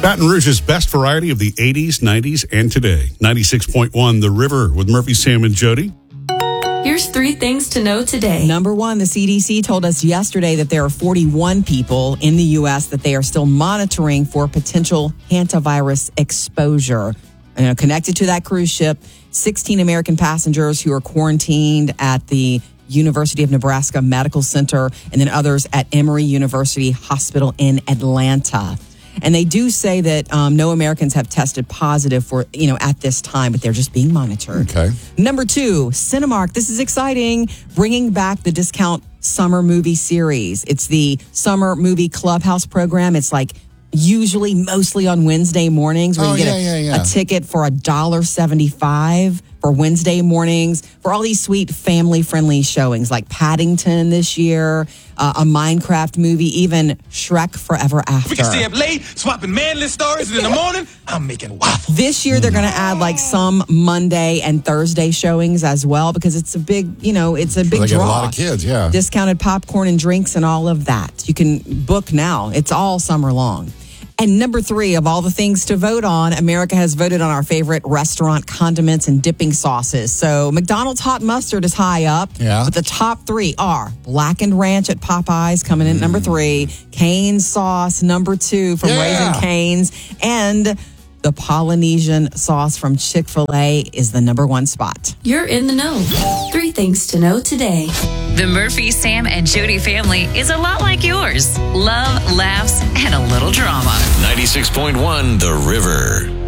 Baton Rouge's best variety of the 80s, 90s, and today. 96.1 The River with Murphy, Sam, and Jody. Here's 3 things to know today. Number 1, the CDC told us yesterday that there are 41 people in the U.S. that they are still monitoring for potential hantavirus exposure. Connected to that cruise ship, 16 American passengers who are quarantined at the University of Nebraska Medical Center, and then others at Emory University Hospital in Atlanta. And they do say that no Americans have tested positive for, at this time, but they're just being monitored. Okay. Number 2, Cinemark. This is exciting. Bringing back the discount summer movie series. It's the summer movie clubhouse program. It's like mostly on Wednesday mornings where you get a ticket for $1.75 for Wednesday mornings for all these sweet family-friendly showings like Paddington this year, a Minecraft movie, even Shrek Forever After. We can stay up late, swapping manly stories, and in the morning, I'm making waffles. This year, they're going to add like some Monday and Thursday showings as well because it's a big, it's a big they draw. get a lot of kids, yeah. Discounted popcorn and drinks and all of that. You can book now. It's all summer long. And number 3, of all the things to vote on, America has voted on our favorite restaurant condiments and dipping sauces. So McDonald's hot mustard is high up. Yeah. But the top 3 are Blackened Ranch at Popeyes coming in at number 3, Cane's sauce number 2 from Raising Cane's, and the Polynesian sauce from Chick-fil-A is the number 1 spot. You're in the know. 3 things to know today. The Murphy, Sam, and Jody family is a lot like yours. Love, laughs, and a little drama. 96.1 The River.